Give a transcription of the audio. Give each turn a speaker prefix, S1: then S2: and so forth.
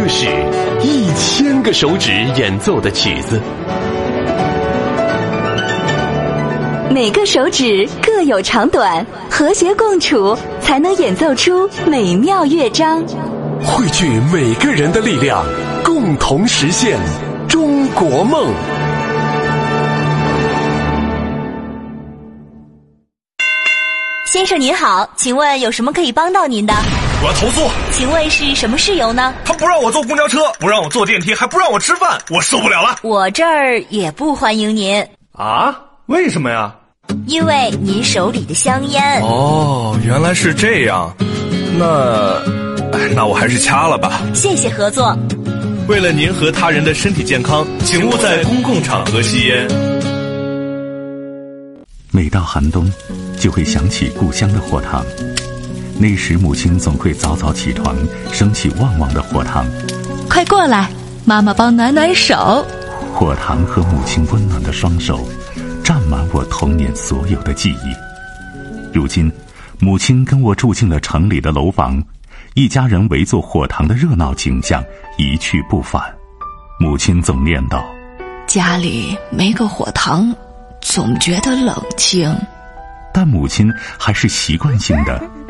S1: 这是1000个手指演奏的曲子，
S2: 每个手指各有长短，和谐共处，才能演奏出美妙乐章。
S1: 汇聚每个人的力量，共同实现中国梦。
S2: 先生您好，请问有什么可以帮到您的？
S3: 我要投诉。
S2: 请问是什么事由呢？
S3: 他不让我坐公交车，不让我坐电梯，还不让我吃饭，我受不了了。
S2: 我这儿也不欢迎您。
S3: 啊？为什么呀？
S2: 因为您手里的香烟。
S3: 哦，原来是这样。那我还是掐了吧。
S2: 谢谢合作。
S3: 为了您和他人的身体健康，请勿在公共场合吸烟。
S4: 每到寒冬，就会想起故乡的火塘。那时母亲总会早早起床，升起旺旺的火塘。
S5: 快过来，妈妈帮暖暖手。
S4: 火塘和母亲温暖的双手，占满我童年所有的记忆。如今，母亲跟我住进了城里的楼房，一家人围坐火塘的热闹景象一去不返。母亲总念叨：
S5: 家里没个火塘，总觉得冷清。
S4: 但母亲还是习惯性的